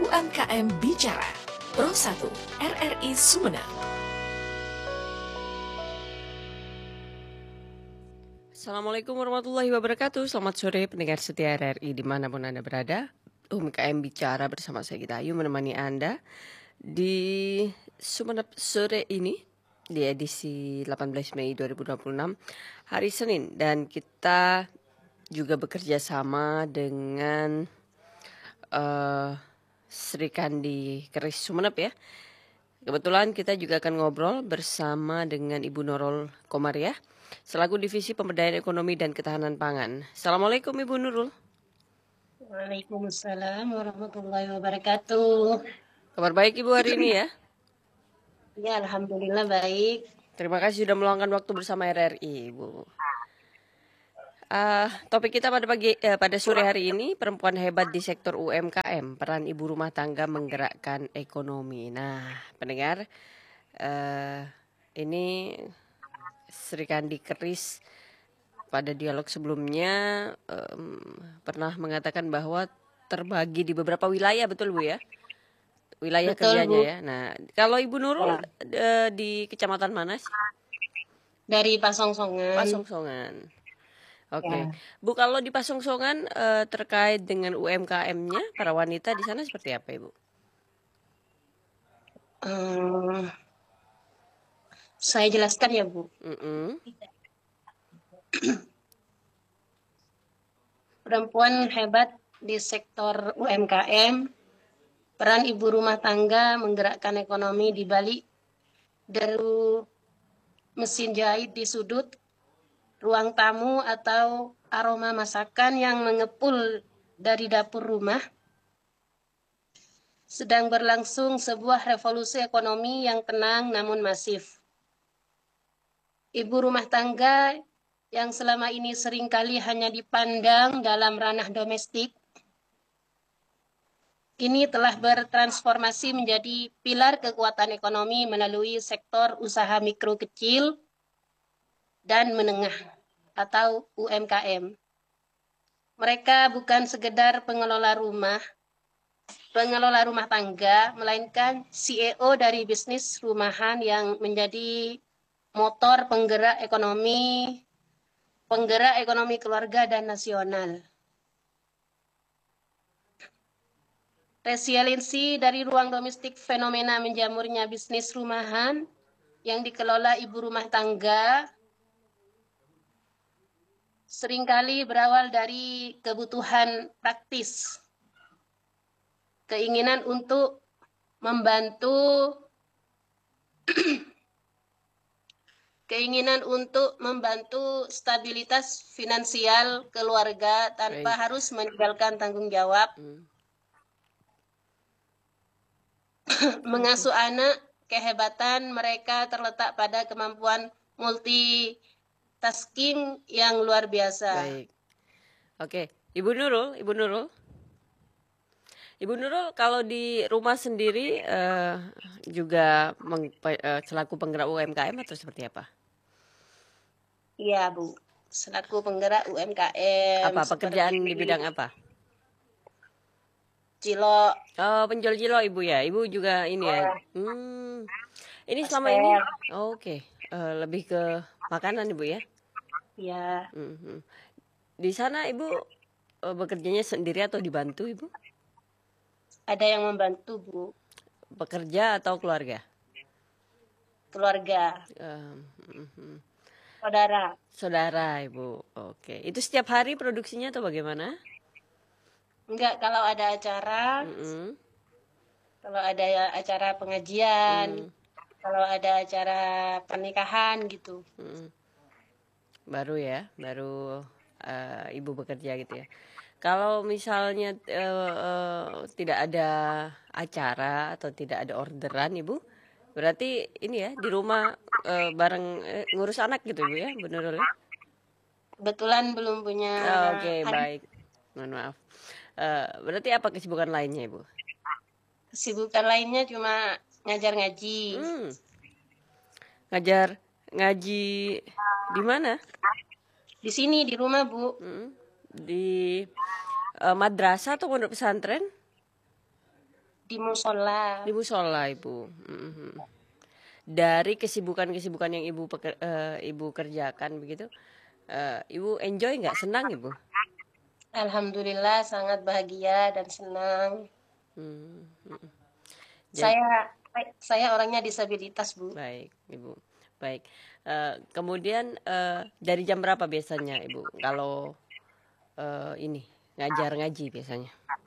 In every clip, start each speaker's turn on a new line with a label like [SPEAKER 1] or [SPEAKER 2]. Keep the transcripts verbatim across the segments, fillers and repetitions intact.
[SPEAKER 1] U M K M Bicara, Pro satu, R R I Sumeneb.
[SPEAKER 2] Assalamualaikum warahmatullahi wabarakatuh. Selamat sore pendengar setia R R I dimanapun Anda berada. U M K M Bicara bersama saya Gita Ayu menemani Anda di Sumeneb sore ini di edisi delapan belas Mei dua ribu dua puluh enam hari Senin, dan kita juga bekerja sama dengan uh, Sri Kandi Keris Sumeneb ya. Kebetulan kita juga akan ngobrol bersama dengan Ibu Nurul Komariah selaku Divisi Pemberdayaan Ekonomi dan Ketahanan Pangan. Assalamualaikum Ibu Nurul.
[SPEAKER 3] Waalaikumsalam warahmatullahi wabarakatuh.
[SPEAKER 2] Kabar baik Ibu hari ini ya?
[SPEAKER 3] Ya, alhamdulillah baik.
[SPEAKER 2] Terima kasih sudah meluangkan waktu bersama R R I Ibu. Uh, topik kita pada pagi uh, pada sore hari ini, perempuan hebat di sektor U M K M, peran ibu rumah tangga menggerakkan ekonomi. Nah, pendengar, uh, ini Sri Kandi Keris pada dialog sebelumnya um, pernah mengatakan bahwa terbagi di beberapa wilayah, betul Bu ya? Wilayah
[SPEAKER 3] Betul,
[SPEAKER 2] kerjanya
[SPEAKER 3] Bu.
[SPEAKER 2] ya. Nah, kalau Ibu Nurul ya. uh, di kecamatan mana sih?
[SPEAKER 3] Dari Pasongsongan.
[SPEAKER 2] Pasongsongan. Oke, okay.
[SPEAKER 3] Ya.
[SPEAKER 2] Bu, kalau di Pasongsongan uh, terkait dengan U M K M-nya para wanita di sana seperti apa, Ibu?
[SPEAKER 3] Um, saya jelaskan ya, Bu.
[SPEAKER 2] Mm-mm.
[SPEAKER 3] Perempuan hebat di sektor U M K M, peran ibu rumah tangga menggerakkan ekonomi di balik deru mesin jahit di sudut ruang tamu atau aroma masakan yang mengepul dari dapur rumah. Sedang berlangsung sebuah revolusi ekonomi yang tenang namun masif. Ibu rumah tangga yang selama ini seringkali hanya dipandang dalam ranah domestik, kini telah bertransformasi menjadi pilar kekuatan ekonomi melalui sektor usaha mikro kecil dan menengah atau U M K M. Mereka bukan sekedar pengelola rumah, pengelola rumah tangga, melainkan C E O dari bisnis rumahan yang menjadi motor penggerak ekonomi, penggerak ekonomi keluarga dan nasional. Resiliensi dari ruang domestik, fenomena menjamurnya bisnis rumahan yang dikelola ibu rumah tangga seringkali berawal dari kebutuhan praktis, keinginan untuk membantu, keinginan untuk membantu stabilitas finansial keluarga tanpa
[SPEAKER 2] Baik.
[SPEAKER 3] harus meninggalkan tanggung jawab,
[SPEAKER 2] Mm.
[SPEAKER 3] mengasuh anak. Kehebatan mereka terletak pada kemampuan multi tasking yang luar biasa.
[SPEAKER 2] Baik. Oke, Ibu Nurul, Ibu Nurul. Ibu Nurul, kalau di rumah sendiri uh, juga meng, uh, selaku penggerak U M K M atau seperti apa?
[SPEAKER 3] Iya, Bu. Selaku penggerak U M K M.
[SPEAKER 2] Apa pekerjaan di bidang apa?
[SPEAKER 3] Cilok.
[SPEAKER 2] Oh, penjual cilok Ibu ya. Ibu juga ini ya. Hmm. Ini selama ini oh, oke, okay. uh, lebih ke makanan Ibu ya?
[SPEAKER 3] Iya.
[SPEAKER 2] Mm-hmm. Di sana Ibu uh, bekerjanya sendiri atau dibantu Ibu?
[SPEAKER 3] Ada yang membantu, Bu.
[SPEAKER 2] Pekerja atau keluarga?
[SPEAKER 3] Keluarga.
[SPEAKER 2] Um, mm-hmm.
[SPEAKER 3] Saudara.
[SPEAKER 2] Saudara Ibu. Oke. Okay. Itu setiap hari produksinya atau bagaimana?
[SPEAKER 3] Enggak, kalau ada acara. Mm-hmm. Kalau ada acara pengajian. Mm. Kalau ada acara pernikahan gitu.
[SPEAKER 2] Mm. Baru ya, baru uh, Ibu bekerja gitu ya. Kalau misalnya uh, uh, tidak ada acara atau tidak ada orderan Ibu, berarti ini ya di rumah uh, bareng uh, ngurus anak gitu Ibu ya, benar ya?
[SPEAKER 3] Kebetulan belum punya.
[SPEAKER 2] Oh, oke, okay, baik. Mohon maaf. Uh, berarti apa kesibukan lainnya Ibu?
[SPEAKER 3] Kesibukan lainnya cuma ngajar ngaji.
[SPEAKER 2] Hmm. Ngajar ngaji di mana?
[SPEAKER 3] Di sini di rumah, Bu.
[SPEAKER 2] Hmm. Di uh, madrasah atau pondok pesantren?
[SPEAKER 3] di musola.
[SPEAKER 2] Di musola Ibu. Mhm. Dari kesibukan-kesibukan yang Ibu peker, eh, Ibu kerjakan begitu, eh, Ibu enjoy nggak? Senang Ibu?
[SPEAKER 3] Alhamdulillah sangat bahagia dan senang.
[SPEAKER 2] Hmm, mm. Jadi,
[SPEAKER 3] Saya saya orangnya disabilitas, Bu.
[SPEAKER 2] baik Ibu. Baik. Eh, kemudian eh, dari jam berapa biasanya Ibu kalau eh, ini ngajar ngaji biasanya?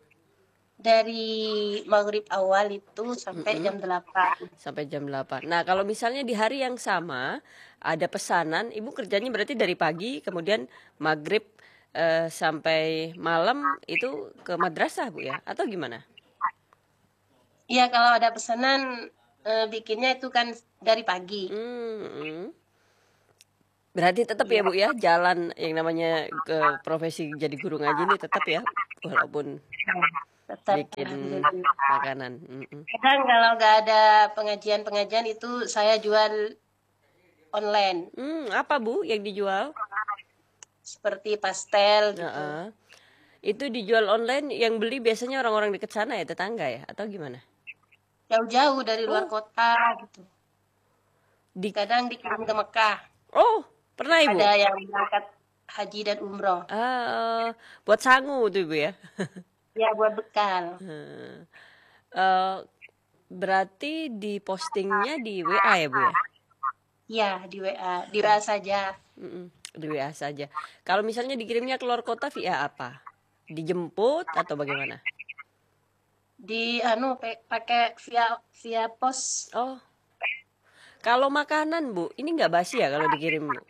[SPEAKER 3] Dari maghrib awal itu sampai
[SPEAKER 2] Mm-mm.
[SPEAKER 3] jam delapan.
[SPEAKER 2] Sampai jam delapan. Nah, kalau misalnya di hari yang sama ada pesanan, Ibu kerjanya berarti dari pagi, kemudian maghrib eh, sampai malam itu ke madrasah Bu ya? Atau gimana?
[SPEAKER 3] Iya, kalau ada pesanan eh, bikinnya itu kan dari pagi.
[SPEAKER 2] Hmm, berarti tetap ya
[SPEAKER 3] Iya,
[SPEAKER 2] Bu ya, jalan yang namanya ke profesi jadi guru ngaji ini tetap ya, walaupun
[SPEAKER 3] tetap
[SPEAKER 2] bikin
[SPEAKER 3] alhamdulillah.
[SPEAKER 2] makanan. Mm-mm.
[SPEAKER 3] Kadang kalau nggak ada pengajian-pengajian itu saya jual online
[SPEAKER 2] Hmm, apa Bu yang dijual?
[SPEAKER 3] seperti pastel gitu.
[SPEAKER 2] Nah, itu dijual online, yang beli biasanya orang-orang dekat sana ya, tetangga ya, atau gimana?
[SPEAKER 3] Jauh-jauh dari luar
[SPEAKER 2] Oh,
[SPEAKER 3] kota gitu.
[SPEAKER 2] di
[SPEAKER 3] Kadang dikirim ke Mekah.
[SPEAKER 2] oh pernah Ibu?
[SPEAKER 3] Ada yang berangkat haji dan umroh.
[SPEAKER 2] Ah, buat sangu tuh Ibu ya.
[SPEAKER 3] Ya buat bekal.
[SPEAKER 2] Hmm. Eh, berarti di postingnya di W A ya Bu ya?
[SPEAKER 3] Ya di W A, di W A saja.
[SPEAKER 2] Mm-mm, di W A saja. Kalau misalnya dikirimnya keluar kota via apa? Dijemput atau bagaimana?
[SPEAKER 3] Di anu pe- pakai via via pos.
[SPEAKER 2] Oh, kalau makanan Bu, ini nggak basi ya kalau dikirim Bu?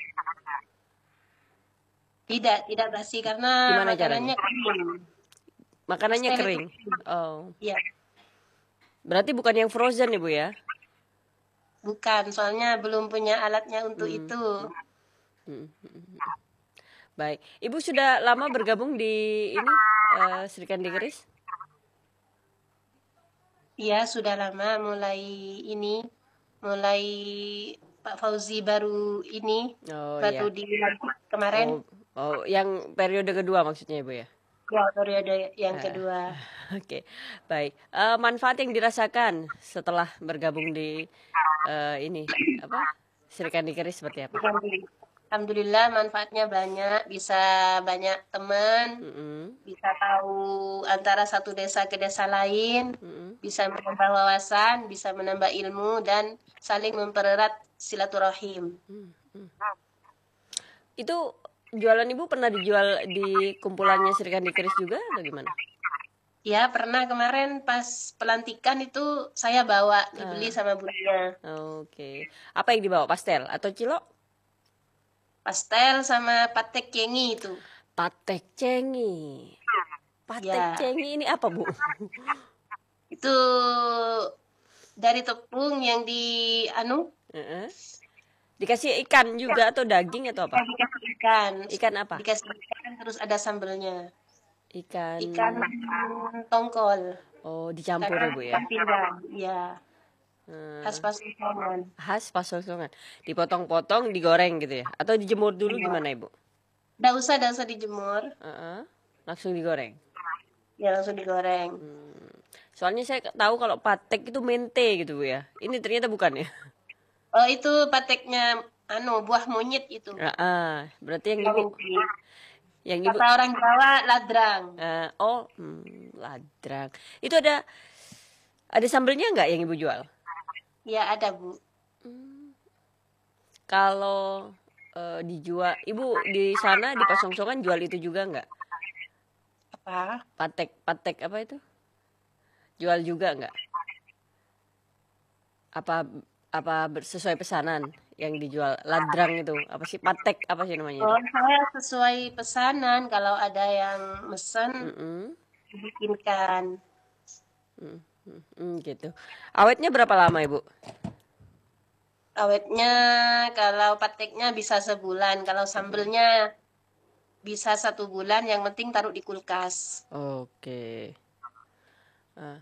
[SPEAKER 3] Tidak, tidak basi karena
[SPEAKER 2] Gimana caranya?
[SPEAKER 3] makanannya kering.
[SPEAKER 2] Makanannya
[SPEAKER 3] Pastel itu
[SPEAKER 2] kering.
[SPEAKER 3] kering.
[SPEAKER 2] Oh,
[SPEAKER 3] Ya,
[SPEAKER 2] berarti bukan yang frozen ya Bu ya?
[SPEAKER 3] bukan. Soalnya belum punya alatnya untuk
[SPEAKER 2] Hmm,
[SPEAKER 3] itu.
[SPEAKER 2] hmm, hmm. Baik, Ibu sudah lama bergabung di ini eh, Sri Kandi Keris?
[SPEAKER 3] Iya, sudah lama mulai ini, mulai Pak Fauzi baru ini,
[SPEAKER 2] Oh
[SPEAKER 3] baru
[SPEAKER 2] iya.
[SPEAKER 3] dilantik kemarin.
[SPEAKER 2] Oh, oh, yang periode kedua maksudnya Ibu ya?
[SPEAKER 3] Ya, periode yang
[SPEAKER 2] Eh,
[SPEAKER 3] kedua.
[SPEAKER 2] Oke, baik. Eh, manfaat yang dirasakan setelah bergabung di eh, ini apa? Sri Kandi Keris seperti apa?
[SPEAKER 3] Alhamdulillah manfaatnya banyak, bisa banyak teman,
[SPEAKER 2] Mm-mm,
[SPEAKER 3] bisa tahu antara satu desa ke desa lain,
[SPEAKER 2] mm-mm,
[SPEAKER 3] bisa menambah wawasan, bisa menambah ilmu, dan saling mempererat silaturahim.
[SPEAKER 2] mm-mm. Itu jualan Ibu pernah dijual di kumpulannya Sri Kandi Keris juga atau gimana?
[SPEAKER 3] Ya, pernah kemarin pas pelantikan itu saya bawa, dibeli
[SPEAKER 2] Ah,
[SPEAKER 3] sama buninya.
[SPEAKER 2] oke. Apa yang dibawa? Pastel atau cilok?
[SPEAKER 3] Pastel sama patek kengi itu.
[SPEAKER 2] Patek cengi. Patek
[SPEAKER 3] Ya,
[SPEAKER 2] cengi ini apa Bu?
[SPEAKER 3] itu dari tepung yang di anu,
[SPEAKER 2] Heeh. Dikasih ikan juga atau daging atau apa?
[SPEAKER 3] yang dikasih ikan.
[SPEAKER 2] Ikan apa?
[SPEAKER 3] Dikasih ikan terus ada sambelnya.
[SPEAKER 2] Ikan.
[SPEAKER 3] Ikan tongkol.
[SPEAKER 2] Oh, dicampur
[SPEAKER 3] Karena
[SPEAKER 2] ya Bu ya?
[SPEAKER 3] ikan pindang. Ya, khas
[SPEAKER 2] Hmm,
[SPEAKER 3] Pasuruan.
[SPEAKER 2] khas pasosongan. Dipotong-potong, digoreng gitu ya? Atau dijemur dulu gimana Ibu?
[SPEAKER 3] Nggak usah, nggak usah dijemur.
[SPEAKER 2] Heeh. Langsung digoreng.
[SPEAKER 3] Ya langsung digoreng.
[SPEAKER 2] Hmm. Soalnya saya tahu kalau patek itu mente gitu Bu ya. Ini ternyata bukan ya?
[SPEAKER 3] Oh, itu pateknya anu buah monyet itu.
[SPEAKER 2] Ah, ah. Berarti yang
[SPEAKER 3] Buah
[SPEAKER 2] Ibu,
[SPEAKER 3] monyet.
[SPEAKER 2] yang Ibu,
[SPEAKER 3] Kata orang Jawa ladrang.
[SPEAKER 2] eh, oh, hmm, ladrang. Itu ada ada sambelnya nggak yang Ibu jual?
[SPEAKER 3] Ya ada, Bu.
[SPEAKER 2] Hmm. Kalau eh, dijual, Ibu di sana di Pasongsongan jual itu juga nggak?
[SPEAKER 3] Apa?
[SPEAKER 2] Patek, patek apa itu? Jual juga nggak? Apa apa ber- sesuai pesanan yang dijual ladrang itu? Apa sih patek? Apa sih namanya itu?
[SPEAKER 3] Oh, saya sesuai pesanan. Kalau ada yang mesen,
[SPEAKER 2] Mm-mm.
[SPEAKER 3] dibikinkan.
[SPEAKER 2] Mm, mm, mm, gitu. Awetnya berapa lama Ibu?
[SPEAKER 3] Awetnya kalau pateknya bisa sebulan. Kalau sambelnya bisa satu bulan. Yang penting taruh di kulkas.
[SPEAKER 2] Oke. Ah,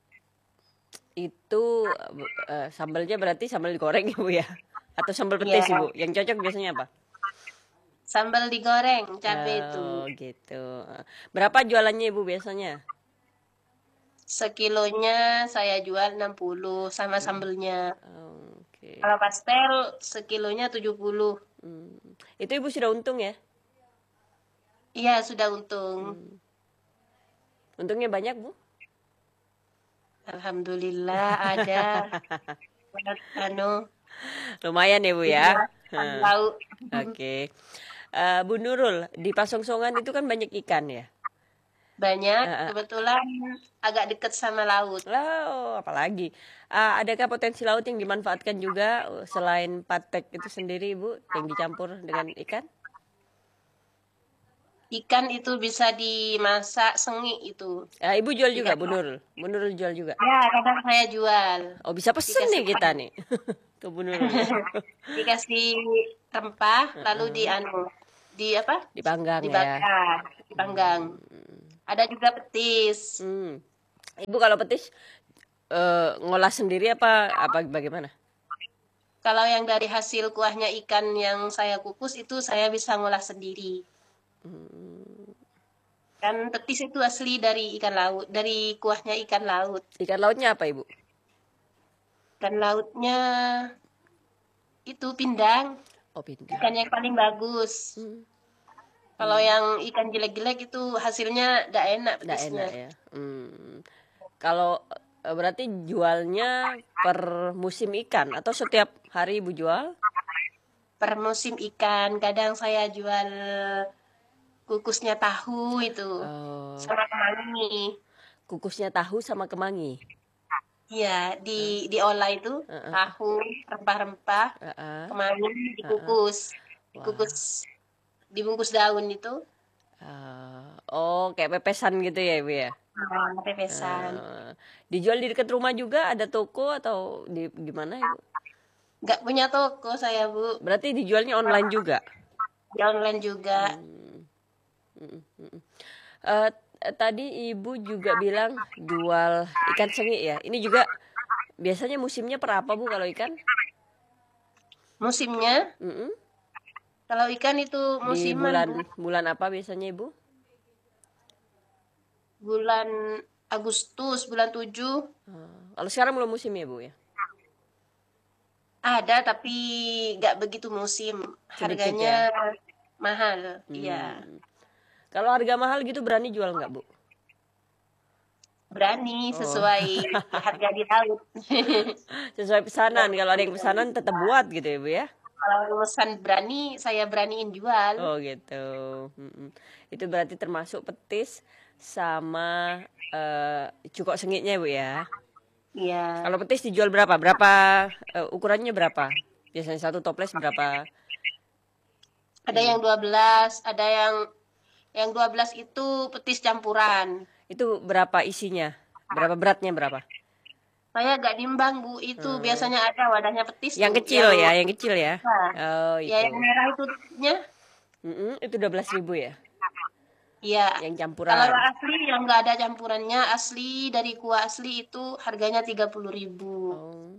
[SPEAKER 2] itu eh, sambelnya berarti sambal digoreng Ibu ya? Atau sambal
[SPEAKER 3] Ya,
[SPEAKER 2] petis Ibu? Yang cocok biasanya apa?
[SPEAKER 3] sambal digoreng, cabai itu.
[SPEAKER 2] Oh gitu. Berapa jualannya Ibu biasanya?
[SPEAKER 3] Sekilonya saya jual enam puluh sama
[SPEAKER 2] Hmm.
[SPEAKER 3] sambelnya.
[SPEAKER 2] Oke.
[SPEAKER 3] Kalau pastel sekilonya tujuh puluh.
[SPEAKER 2] Hmm. Itu Ibu sudah untung ya?
[SPEAKER 3] Iya, sudah untung.
[SPEAKER 2] Hmm. Untungnya banyak, Bu?
[SPEAKER 3] Alhamdulillah ada. Buat anu
[SPEAKER 2] Lumayan ya, Bu ya?
[SPEAKER 3] dibuat
[SPEAKER 2] Hmm.
[SPEAKER 3] lauk.
[SPEAKER 2] Oke. Eh, Bu Nurul, di Pasongsongan itu kan banyak ikan ya?
[SPEAKER 3] Banyak,
[SPEAKER 2] Eh, eh.
[SPEAKER 3] kebetulan agak dekat sama laut.
[SPEAKER 2] Oh, apalagi. Ah, adakah potensi laut yang dimanfaatkan juga eh, selain patek itu sendiri, Bu, yang dicampur dengan ikan?
[SPEAKER 3] Ikan itu bisa dimasak sengi itu.
[SPEAKER 2] Ah, Ibu jual juga,
[SPEAKER 3] Ikan.
[SPEAKER 2] Bu Nurul. Bu Nurul jual juga.
[SPEAKER 3] Ya, kadang saya jual.
[SPEAKER 2] Oh, bisa pesen
[SPEAKER 3] Dikasih
[SPEAKER 2] nih kita nih ke Bu Nurul ya.
[SPEAKER 3] dikasih rempah, lalu di
[SPEAKER 2] Heeh.
[SPEAKER 3] anu, di apa?
[SPEAKER 2] Dipanggang ya.
[SPEAKER 3] Dibakar, dipanggang. Ada juga petis.
[SPEAKER 2] Hmm. Ibu kalau petis eh, ngolah sendiri apa apa bagaimana?
[SPEAKER 3] Kalau yang dari hasil kuahnya ikan yang saya kukus itu saya bisa ngolah sendiri. Kan petis itu asli dari ikan laut, dari kuahnya ikan laut.
[SPEAKER 2] Ikan lautnya apa, Ibu?
[SPEAKER 3] Ikan lautnya itu pindang,
[SPEAKER 2] Oh, pindang.
[SPEAKER 3] ikan yang paling bagus.
[SPEAKER 2] Hmm.
[SPEAKER 3] Kalau yang ikan jelek-jelek itu hasilnya tidak enak
[SPEAKER 2] Nggak
[SPEAKER 3] petisnya.
[SPEAKER 2] enak ya. Hmm. Kalau eh, berarti jualnya per musim ikan atau setiap hari Ibu jual?
[SPEAKER 3] Per musim ikan, kadang saya jual kukusnya tahu itu
[SPEAKER 2] Oh,
[SPEAKER 3] sama kemangi.
[SPEAKER 2] kukusnya tahu sama kemangi.
[SPEAKER 3] Iya, di diolah itu
[SPEAKER 2] Heeh.
[SPEAKER 3] tahu, rempah-rempah,
[SPEAKER 2] Heeh.
[SPEAKER 3] kemangi dikukus,
[SPEAKER 2] Wah.
[SPEAKER 3] dikukus, dibungkus daun itu,
[SPEAKER 2] Ah, oh, kayak pepesan gitu ya, Ibu ya?
[SPEAKER 3] nah, pepesan.
[SPEAKER 2] Ah, dijual di dekat rumah juga ada toko atau di gimana, Ibu?
[SPEAKER 3] Nggak punya toko saya, Bu.
[SPEAKER 2] Berarti dijualnya online juga?
[SPEAKER 3] Di online juga.
[SPEAKER 2] Hmm. Mm, mm, mm. Eh, t- tadi Ibu juga bilang jual ikan sengik ya. Ini juga biasanya musimnya per apa, Bu, kalau ikan?
[SPEAKER 3] Musimnya,
[SPEAKER 2] Mm-mm.
[SPEAKER 3] kalau ikan itu
[SPEAKER 2] Di
[SPEAKER 3] musiman,
[SPEAKER 2] bulan
[SPEAKER 3] Bu.
[SPEAKER 2] bulan apa biasanya, Ibu?
[SPEAKER 3] Bulan Agustus, bulan tujuh.
[SPEAKER 2] Ah, kalau sekarang belum musim ya, Bu ya?
[SPEAKER 3] Ada, tapi nggak begitu musim.
[SPEAKER 2] Sedikit
[SPEAKER 3] Harganya
[SPEAKER 2] ya.
[SPEAKER 3] mahal. Iya,
[SPEAKER 2] Hmm. Kalau harga mahal gitu berani jual nggak, Bu?
[SPEAKER 3] berani
[SPEAKER 2] Oh,
[SPEAKER 3] sesuai harga di laut.
[SPEAKER 2] sesuai pesanan. Kalau ada yang pesanan tetap buat gitu ya, Bu ya?
[SPEAKER 3] Kalau pesan berani, saya beraniin jual.
[SPEAKER 2] Oh gitu. Mm-mm. Itu berarti termasuk petis sama eh, cukok sengitnya, Bu ya?
[SPEAKER 3] Iya.
[SPEAKER 2] Kalau petis dijual berapa? Berapa eh, ukurannya berapa? Biasanya satu toples berapa?
[SPEAKER 3] Ada yang dua belas, ada yang yang dua belas itu petis campuran.
[SPEAKER 2] Itu berapa isinya? Berapa beratnya berapa?
[SPEAKER 3] Saya agak nimbang, Bu. Itu
[SPEAKER 2] Hmm.
[SPEAKER 3] biasanya ada wadahnya petis
[SPEAKER 2] Yang
[SPEAKER 3] tuh.
[SPEAKER 2] kecil
[SPEAKER 3] yang,
[SPEAKER 2] ya, yang kecil ya.
[SPEAKER 3] Nah,
[SPEAKER 2] Oh
[SPEAKER 3] ya
[SPEAKER 2] itu.
[SPEAKER 3] yang merah itu nya,
[SPEAKER 2] Mm-mm, itu dua belas ribu ya,
[SPEAKER 3] iya.
[SPEAKER 2] yang
[SPEAKER 3] Kalau
[SPEAKER 2] campuran.
[SPEAKER 3] yang asli yang nggak ada campurannya, asli dari kuah asli itu harganya tiga puluh ribu.
[SPEAKER 2] Oh.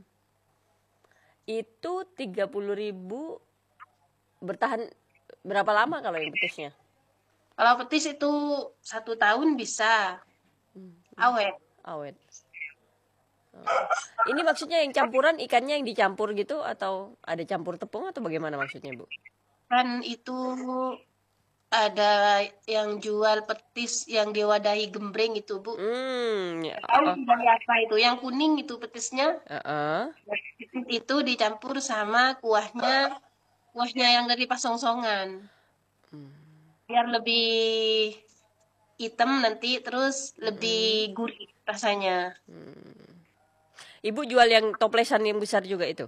[SPEAKER 2] Itu tiga puluh ribu bertahan berapa lama kalau yang petisnya?
[SPEAKER 3] Kalau petis itu satu tahun bisa awet.
[SPEAKER 2] Awet. Oh. Ini maksudnya yang campuran ikannya yang dicampur gitu atau ada campur tepung atau bagaimana maksudnya, Bu?
[SPEAKER 3] Kan itu ada yang jual petis yang diwadahi gembreng itu, Bu.
[SPEAKER 2] Hmm, ya,
[SPEAKER 3] Tahu
[SPEAKER 2] oh,
[SPEAKER 3] dari apa itu? Yang kuning itu petisnya.
[SPEAKER 2] uh-uh.
[SPEAKER 3] Petis itu dicampur sama kuahnya, kuahnya yang dari pasongsongan. Biar lebih hitam nanti, terus lebih gurih rasanya.
[SPEAKER 2] Ibu jual yang toplesan yang besar juga itu?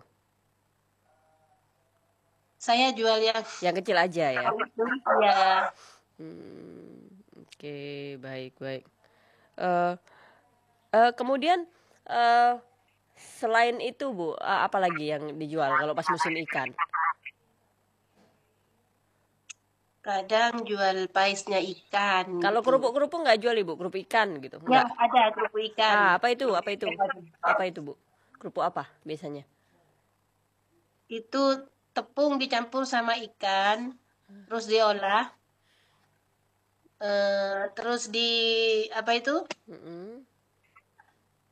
[SPEAKER 3] Saya jual yang
[SPEAKER 2] Yang kecil aja ya?
[SPEAKER 3] ya.
[SPEAKER 2] Hmm, oke, baik, baik. Eh, eh, kemudian eh, selain itu, Bu, eh, apa lagi yang dijual kalau pas musim ikan?
[SPEAKER 3] Kadang jual paisnya ikan.
[SPEAKER 2] Kalau
[SPEAKER 3] gitu.
[SPEAKER 2] kerupuk-kerupuk nggak jual, Ibu? Kerupuk ikan gitu?
[SPEAKER 3] Ya,
[SPEAKER 2] Nggak?
[SPEAKER 3] ada kerupuk ikan.
[SPEAKER 2] Ah, apa itu? Apa itu? Apa itu, Bu? Kerupuk apa biasanya?
[SPEAKER 3] Itu tepung dicampur sama ikan, terus diolah, eh, terus di apa itu?
[SPEAKER 2] Mm-mm.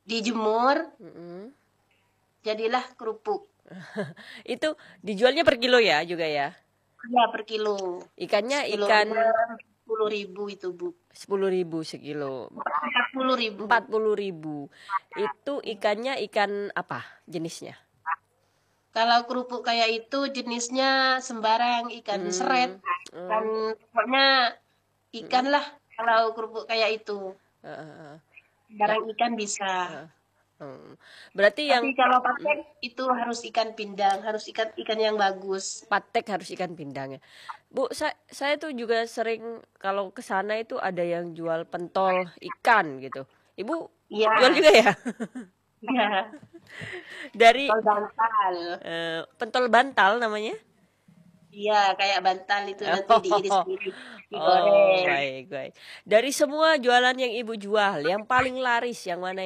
[SPEAKER 3] dijemur,
[SPEAKER 2] Mm-mm.
[SPEAKER 3] jadilah kerupuk.
[SPEAKER 2] Itu dijualnya per kilo ya juga ya?
[SPEAKER 3] Ya, per kilo.
[SPEAKER 2] Ikannya
[SPEAKER 3] Kilonya
[SPEAKER 2] ikan
[SPEAKER 3] sepuluh ribu itu, Bu.
[SPEAKER 2] sepuluh ribu sekilo.
[SPEAKER 3] empat puluh ribu.
[SPEAKER 2] empat puluh ribu. Itu ikannya ikan apa jenisnya?
[SPEAKER 3] Kalau kerupuk kayak itu jenisnya sembarang, ikan
[SPEAKER 2] Hmm.
[SPEAKER 3] seret,
[SPEAKER 2] Hmm.
[SPEAKER 3] dan pokoknya ikan lah kalau kerupuk kayak itu.
[SPEAKER 2] Uh, uh, uh.
[SPEAKER 3] Sembarang ikan bisa.
[SPEAKER 2] Uh. Hmm. Berarti yang
[SPEAKER 3] Tapi kalau patek itu harus ikan pindang, harus ikan ikan yang bagus.
[SPEAKER 2] patek harus ikan pindang ya. Bu, saya, saya tuh juga sering kalau ke sana itu ada yang jual pentol ikan gitu. Ibu
[SPEAKER 3] Iya,
[SPEAKER 2] jual juga ya?
[SPEAKER 3] iya.
[SPEAKER 2] Dari
[SPEAKER 3] Pentol bantal.
[SPEAKER 2] eh, pentol bantal namanya?
[SPEAKER 3] Iya, kayak bantal itu nanti
[SPEAKER 2] Oh,
[SPEAKER 3] diiris-iris,
[SPEAKER 2] oh,
[SPEAKER 3] digoreng.
[SPEAKER 2] baik, baik. Dari semua jualan yang ibu jual, yang paling laris yang mana